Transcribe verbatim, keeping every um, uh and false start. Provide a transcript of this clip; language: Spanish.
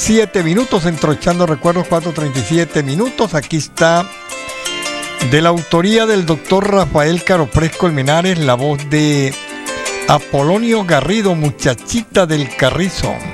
siete minutos, entrochando recuerdos, cuatro treinta y siete minutos. Aquí está, de la autoría del doctor Rafael Caroprés Colmenares, la voz de Apolonio Garrido, Muchachita del Carrizo.